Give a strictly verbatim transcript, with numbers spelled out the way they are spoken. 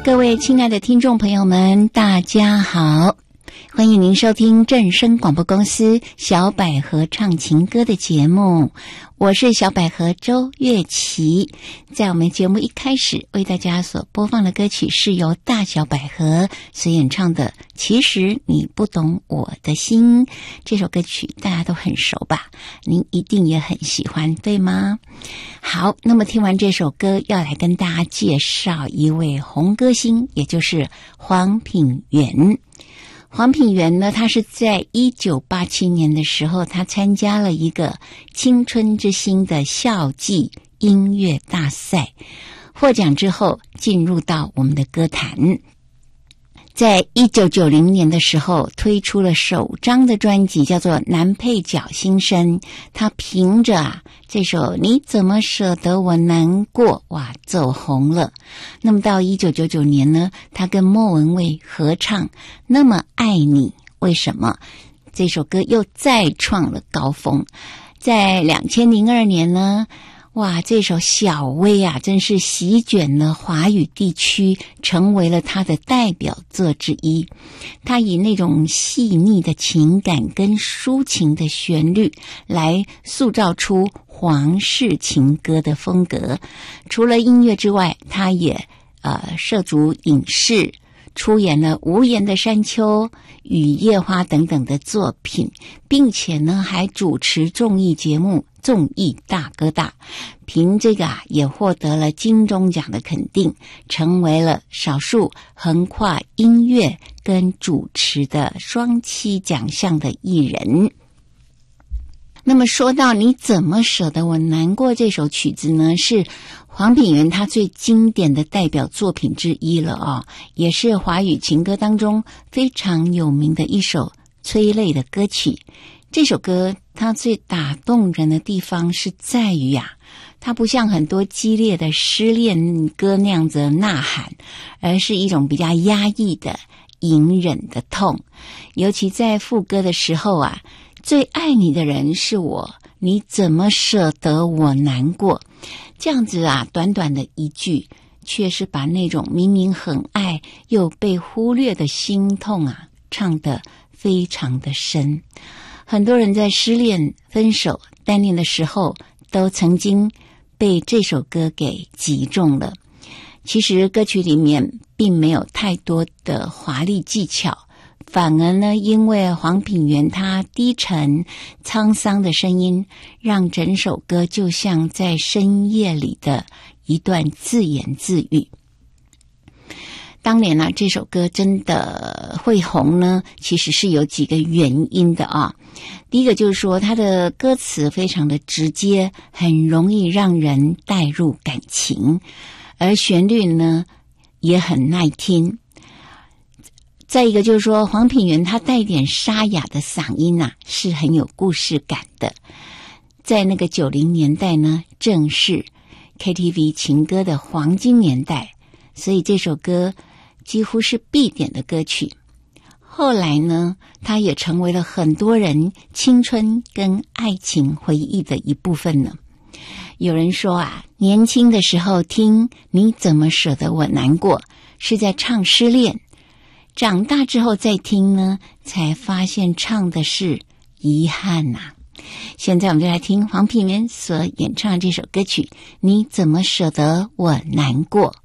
各位亲爱的听众朋友们，大家好，欢迎您收听正声广播公司小百合唱情歌的节目，我是小百合周月琪。在我们节目一开始为大家所播放的歌曲是由大小百合所演唱的《其实你不懂我的心》。这首歌曲大家都很熟吧，您一定也很喜欢，对吗？好，那么听完这首歌，要来跟大家介绍一位红歌星，也就是黄品源。黄品源呢，他是在一九八七年的时候，他参加了一个青春之星的校际音乐大赛，获奖之后进入到我们的歌坛。在一九九零年的时候推出了首张的专辑，叫做《男配角新生》，他凭着啊这首你怎么舍得我难过，哇，走红了。那么到一九九九年呢，他跟莫文蔚合唱《那么爱你为什么》，这首歌又再创了高峰。在两千零二年呢，哇，这首小薇啊，真是席卷了华语地区，成为了他的代表作之一。他以那种细腻的情感跟抒情的旋律来塑造出皇室情歌的风格。除了音乐之外，他也呃涉足影视，出演了《无言的山丘》、《雨夜花》等等的作品，并且呢还主持综艺节目综艺大哥大，凭这个啊也获得了金钟奖的肯定，成为了少数横跨音乐跟主持的双栖奖项的艺人。那么说到你怎么舍得我难过这首曲子呢，是黄品源他最经典的代表作品之一了啊、哦，也是华语情歌当中非常有名的一首催泪的歌曲。这首歌它最打动人的地方是在于啊，它不像很多激烈的失恋歌那样子呐喊，而是一种比较压抑的隐忍的痛。尤其在副歌的时候啊，最爱你的人是我，你怎么舍得我难过？这样子啊，短短的一句，却是把那种明明很爱又被忽略的心痛啊，唱得非常的深。很多人在失恋、分手、单恋的时候，都曾经被这首歌给击中了。其实歌曲里面并没有太多的华丽技巧，反而呢，因为黄品源他低沉沧桑的声音，让整首歌就像在深夜里的一段自言自语。当年呢、啊，这首歌真的会红呢，其实是有几个原因的啊。第一个就是说，它的歌词非常的直接，很容易让人带入感情，而旋律呢也很耐听。再一个就是说，黄品源他带点沙哑的嗓音啊，是很有故事感的。在那个九零年代呢，正是 K T V 情歌的黄金年代，所以这首歌几乎是必点的歌曲。后来呢，它也成为了很多人青春跟爱情回忆的一部分呢。有人说啊，年轻的时候听你怎么舍得我难过，是在唱失恋；长大之后再听呢，才发现唱的是遗憾呐、啊。现在我们就来听黄品源所演唱的这首歌曲《你怎么舍得我难过》。